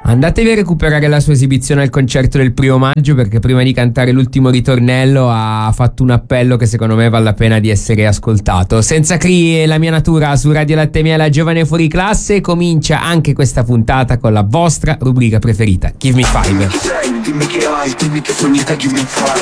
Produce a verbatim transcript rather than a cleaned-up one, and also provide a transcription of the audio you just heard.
Andatevi a recuperare la sua esibizione al concerto del primo maggio, perché prima di cantare l'ultimo ritornello ha fatto un appello che secondo me vale la pena di essere ascoltato. Senza Cree e La mia natura su Radio Latte Miele, giovane fuori classe, comincia anche questa puntata con la vostra rubrica preferita, Give Me Five. Dimmi che hai, dimmi che sogni te, give me five.